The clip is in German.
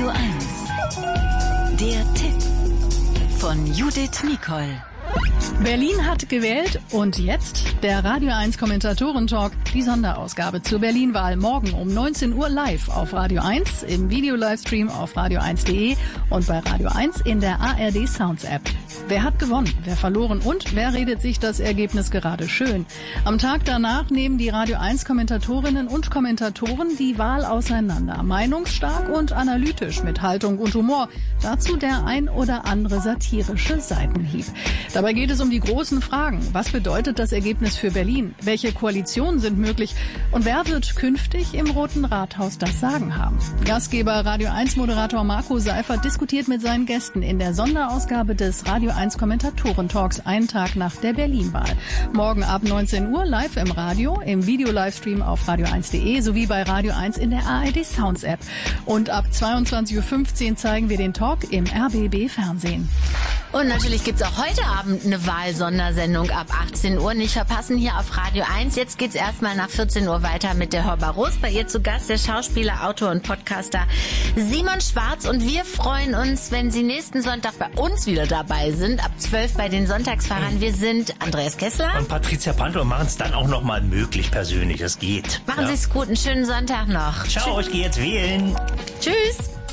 Radio 1. Der Tipp von Judith Nicol. Berlin hat gewählt und jetzt der Radio 1 Kommentatoren-Talk, die Sonderausgabe zur Berlin-Wahl morgen um 19 Uhr live auf Radio 1, im Video-Livestream auf radio1.de und bei Radio 1 in der ARD Sounds App. Wer hat gewonnen, wer verloren und wer redet sich das Ergebnis gerade schön? Am Tag danach nehmen die Radio 1 Kommentatorinnen und Kommentatoren die Wahl auseinander. Meinungsstark und analytisch mit Haltung und Humor. Dazu der ein oder andere satirische Seitenhieb. Dabei geht es um die großen Fragen. Was bedeutet das Ergebnis für Berlin? Welche Koalitionen sind möglich? Und wer wird künftig im Roten Rathaus das Sagen haben? Gastgeber Radio 1 Moderator Marco Seifert diskutiert mit seinen Gästen in der Sonderausgabe des Radio 1 Kommentatoren-Talks einen Tag nach der Berlin-Wahl. Morgen ab 19 Uhr live im Radio, im Video-Livestream auf radio1.de sowie bei Radio 1 in der ARD Sounds App. Und ab 22.15 Uhr zeigen wir den Talk im RBB Fernsehen. Und natürlich gibt's auch heute Abend eine Wahlsondersendung ab 18 Uhr. Nicht verpassen hier auf Radio 1. Jetzt geht's erstmal nach 14 Uhr weiter mit der Hörbar Rust. Bei ihr zu Gast der Schauspieler, Autor und Podcaster Simon Schwarz. Und wir freuen uns, wenn Sie nächsten Sonntag bei uns wieder dabei sind. Ab 12 bei den Sonntagsfahrern. Wir sind Andreas Kessler und Patricia Panto und machen es dann auch nochmal möglich persönlich. Es geht. Machen Sie es gut. Einen schönen Sonntag noch. Ciao, ich gehe jetzt wählen. Tschüss.